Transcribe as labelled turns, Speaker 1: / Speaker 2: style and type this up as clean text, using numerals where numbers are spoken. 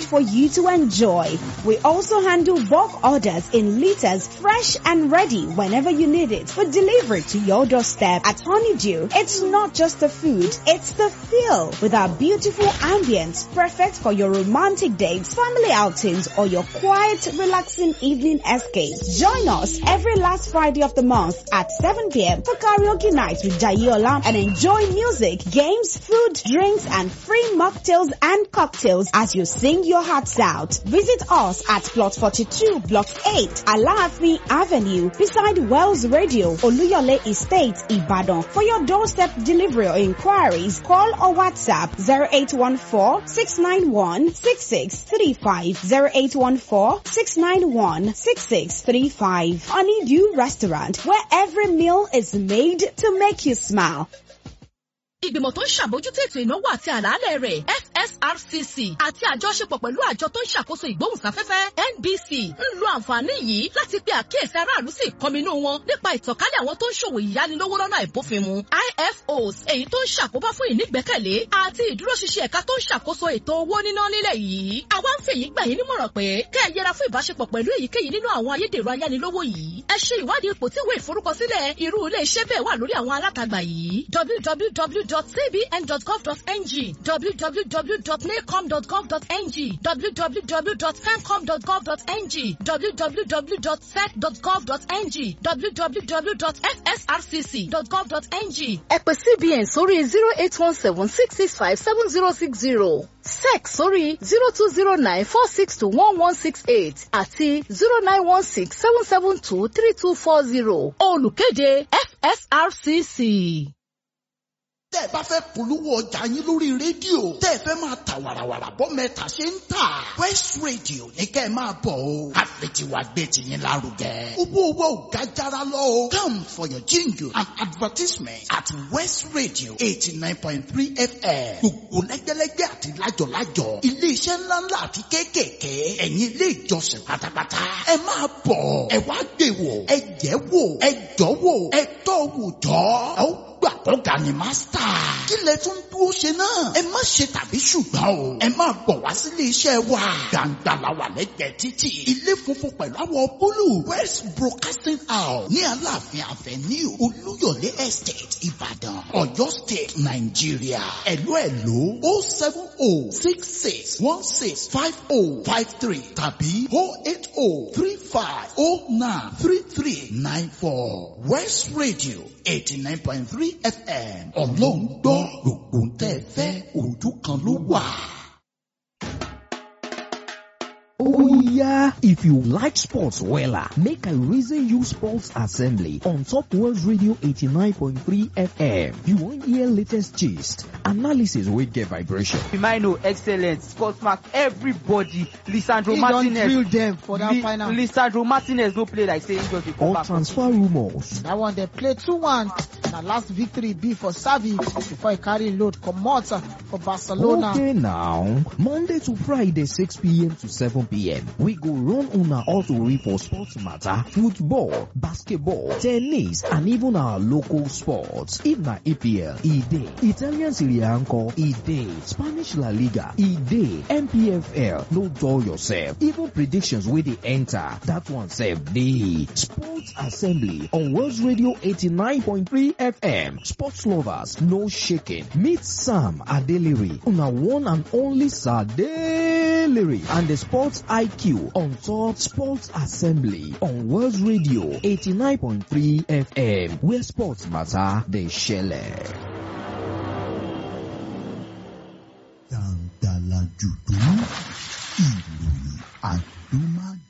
Speaker 1: for you to enjoy. We also handle bulk orders in liters, fresh and ready whenever you need it for delivery to your doorstep. At Honeydew, it's not just the food, it's the feel. With our beautiful ambience, perfect for your romantic dates, family outings, or your quiet, relaxing evening escapes. Join us every last Friday of the month at 7 p.m. for karaoke night with Jayola and enjoy music, games, food, drinks, and free mocktails and cocktails as you sing your hearts out. Visit us at Plot 42, Block 8, Alaafin Avenue, beside Wells Radio, Oluyole Estate, Ibadan. For your doorstep delivery or inquiries, call or WhatsApp 0814-691-6635, 0814-691-6635. Honeydew Restaurant, where every meal is made to make you smile.
Speaker 2: Ìgbìmọ̀ tó ń ṣàbójútó ètò ìnáwó àti àlàálẹ̀ rẹ̀ FSRCC àti àjọṣepọ̀ pẹ̀lú àjọ tó ń ṣàkóso ìgbóhùnsáfẹ́fẹ́ NBC ń lo àǹfààní yìí láti pe àkíyèsí aráàlú sí ìkọminú wọn nípa ìtànkálẹ̀ àwọn tó ń ṣòwò ìyánilówó lọ́nà àìbófinmu IFOs èyí tó ń ṣàkóbá fún ìnígbẹ́kẹ̀lé àti ìdúróṣinṣin ẹ̀ka tó ń ṣàkóso ètò owó níná nílẹ̀ yìí. Àwa ń fèyí gbà yín nímọ̀ràn pé kẹ́ ẹ yẹra fún ìbáṣepọ̀ pẹ̀lú èyíkéyìí nínú àwọn ayédèrú ayánilówó yìí. Ẹ ṣe ìwádìí ipò tí ìwé ìforúkọsílẹ̀ irú ilé iṣẹ́ bẹ́ẹ̀ wà lórí àwọn alátagbà yìí. www.cbn.gov.ng, www.nacom.gov.ng, www.fencom.gov.ng, www.sec.gov.ng, www.fsrcc.gov.ng. Ẹ pè CBN sórí 0817-665-7060, SEC sórí 0209-462-1168 àti 0916-772-3240. Olùkéde FSRCC.
Speaker 3: tẹ́ ẹ bá fẹ́ polówó ọjà yín lórí rédíò tẹ́ ẹ fẹ́ máa ta wàràwàrà bọ́ mẹ́ta ṣe ń tà West Radio ní kẹ́ ẹ máa bọ̀ o àfẹ̀tiwa gbé tiyín lárugẹ. owó ò ga jara lọ o. Come for your jingle and advertisement at West Radio 89.3 FM. gbogbo lẹ́gbẹ́lẹ́gbẹ́ àti lájọ̀lájọ̀ iléeṣẹ́ ńláńlá àti kéékèèké ẹ̀yin ilé ìjọsìn pátápátá ẹ máa bọ̀ ẹ wá gbé wò ẹ jẹ́ wò ẹ jọ́ wò ẹ tọ́ wò jọ́ gbà ọ̀gá ni mástà. kí lẹ tún dúró ṣe náà. ẹ má ṣe tàbí ṣùgbọ́n o. ẹ máa bọ̀ wá sílé iṣẹ́ wa. gbàǹgbà la wà lẹ́gbẹ̀ẹ́ títì. ilé funfun pẹ̀lú àwọ̀ búlù. West Broadcasting House ní Aláàfin Avenue Olúyọ̀lé Estate Ìbàdàn Ọ̀yọ́ State Nàìjíríà. ẹ̀lú 07066165053 tàbí 08035093394 West Radio 89.3 FM. Ọlọ́run gbọ́ gbogbo ń tẹ́ fẹ́ ojú kan ló wà.
Speaker 4: Oh yeah, if you like sports wella, make I reason you Sports Assembly on Top World Radio 89.3 FM. You won't hear latest gist, analysis will get vibration.
Speaker 5: Firmino, excellent, Scott Mark, everybody, Lisandro
Speaker 6: He
Speaker 5: Martinez.
Speaker 6: don't drill them for that final.
Speaker 5: Lisandro Martinez no play like saying just a
Speaker 4: All transfer rumors.
Speaker 6: That one they play 2-1. The last victory be for Xavi before he carry load come out for Barcelona.
Speaker 4: Okay now, Monday to Friday 6 p.m. to 7 p.m. We go run on our authority for sports matter, football, basketball, tennis, and even our local sports. If na EPL, E-Day, Italian Serie A, E-Day, Spanish La Liga, E-Day, MPFL, no dull yourself. Even predictions where they enter, that one save day. Sports Assembly on World Radio 89.3 FM. Sports lovers, no shaking. Meet Sam Adeliri on our one and only Sadeliri and the Sports IQ on Top Sports Assembly on World Radio 89.3 FM, where sports matter, they share.
Speaker 3: Dàǹdàlà jùdú ìròyìn àdúmá